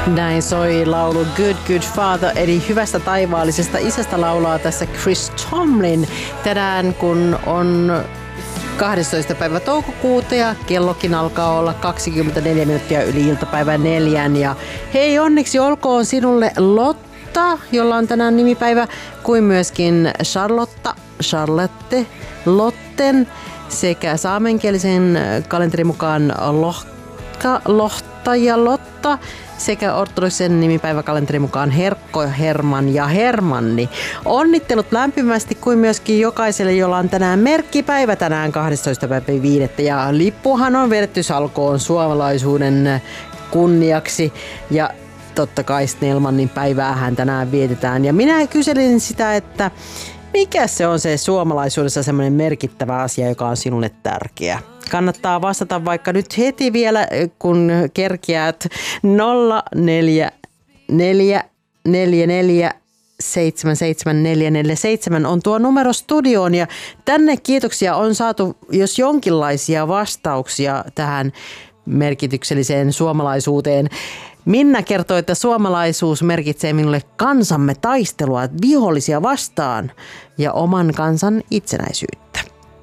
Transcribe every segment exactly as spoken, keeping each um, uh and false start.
Näin soi laulu Good Good Father, eli hyvästä taivaallisesta isästä laulaa tässä Chris Tomlin tänään, kun on kahdestoista päivä toukokuuta ja kellokin alkaa olla kaksikymmentäneljä minuuttia yli iltapäivän neljän. Ja hei, onneksi olkoon sinulle Lotta, jolla on tänään nimipäivä, kuin myöskin Charlotta, Charlotte, Lotten sekä saamenkielisen kalenterin mukaan Lohka, Lohta ja Lotta sekä ortodoksen nimipäiväkalenterin mukaan Herkko, Herman ja Hermanni. Onnittelut lämpimästi kuin myöskin jokaiselle, jolla on tänään merkkipäivä tänään kahdestoista päivä viidettä. Ja lippuhan on vedetty salkoon suomalaisuuden kunniaksi ja totta kai Snellmanin päiväähän tänään vietetään. Ja minä kyselin sitä, että mikä se on se suomalaisuudessa semmoinen merkittävä asia, joka on sinulle tärkeä? Kannattaa vastata vaikka nyt heti vielä, kun kerkiäät nolla neljä neljä neljä neljä seitsemän seitsemän neljä neljä seitsemän on tuo numero studioon ja tänne kiitoksia on saatu, jos jonkinlaisia vastauksia tähän merkitykselliseen suomalaisuuteen. Minna kertoi, että suomalaisuus merkitsee minulle kansamme taistelua vihollisia vastaan ja oman kansan itsenäisyyttä.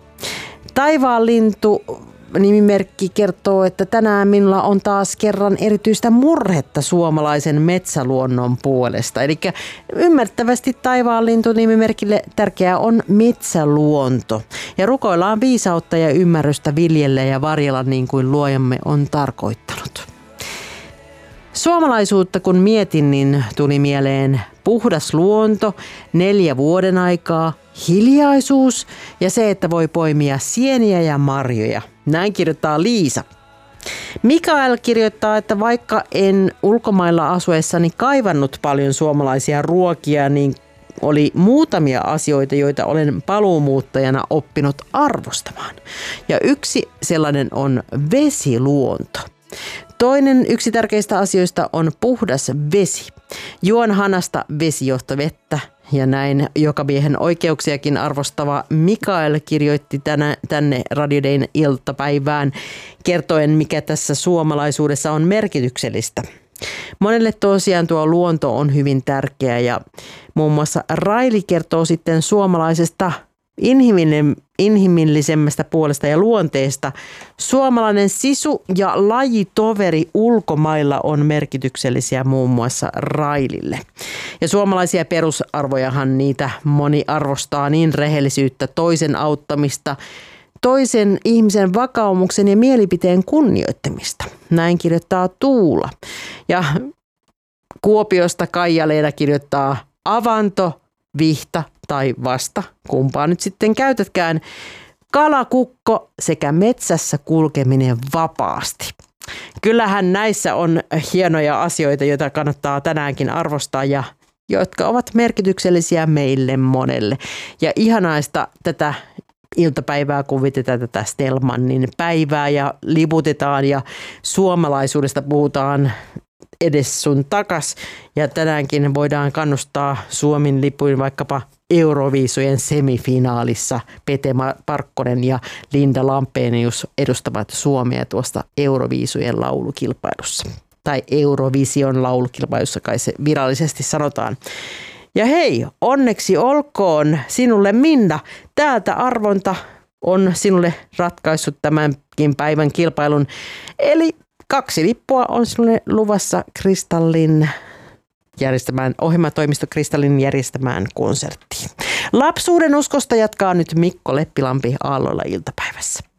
Taivaanlintu nimimerkki kertoo, että tänään minulla on taas kerran erityistä murhetta suomalaisen metsäluonnon puolesta. Eli ymmärrettävästi taivaanlintu nimimerkille tärkeää on metsäluonto. Ja rukoillaan viisautta ja ymmärrystä viljellä ja varjella niin kuin luojamme on tarkoittanut. Suomalaisuutta kun mietin, niin tuli mieleen puhdas luonto, neljä vuoden aikaa, hiljaisuus ja se, että voi poimia sieniä ja marjoja. Näin kirjoittaa Liisa. Mikael kirjoittaa, että vaikka en ulkomailla asuessani kaivannut paljon suomalaisia ruokia, niin oli muutamia asioita, joita olen paluumuuttajana oppinut arvostamaan. Ja yksi sellainen on vesiluonto. Toinen yksi tärkeistä asioista on puhdas vesi. Juon hanasta vesijohtovettä ja näin jokamiehen oikeuksiakin arvostava Mikael kirjoitti tänä, tänne Radio Dayn iltapäivään kertoen, mikä tässä suomalaisuudessa on merkityksellistä. Monelle tosiaan tuo luonto on hyvin tärkeä ja muun muassa Raili kertoo sitten suomalaisesta inhimillisemmästä puolesta ja luonteesta. Suomalainen sisu ja lajitoveri ulkomailla on merkityksellisiä muun muassa Railille. Ja suomalaisia perusarvojahan niitä moni arvostaa, niin rehellisyyttä, toisen auttamista, toisen ihmisen vakaumuksen ja mielipiteen kunnioittamista. Näin kirjoittaa Tuula. Ja Kuopiosta Kaija-Leena kirjoittaa avanto, vihta tai vasta, kumpaa nyt sitten käytätkään, kalakukko sekä metsässä kulkeminen vapaasti. Kyllähän näissä on hienoja asioita, joita kannattaa tänäänkin arvostaa ja jotka ovat merkityksellisiä meille monelle. Ja ihanaista tätä iltapäivää kuvitetaan tätä Snellmanin päivää ja liputetaan ja suomalaisuudesta puhutaan edes sun takas. Ja tänäänkin voidaan kannustaa Suomen lipuin vaikkapa Euroviisujen semifinaalissa Pete Parkkonen ja Linda Lampenius edustavat Suomea tuosta Euroviisujen laulukilpailussa. Tai Eurovision laulukilpailussa kai se virallisesti sanotaan. Ja hei, onneksi olkoon sinulle Minna. Täältä arvonta on sinulle ratkaissut tämänkin päivän kilpailun. Eli kaksi lippua on sinulle luvassa Kristallin järjestämään, ohjelmatoimisto Kristallin järjestämään konserttiin. Lapsuuden uskosta jatkaa nyt Mikko Leppilampi Aalloilla iltapäivässä.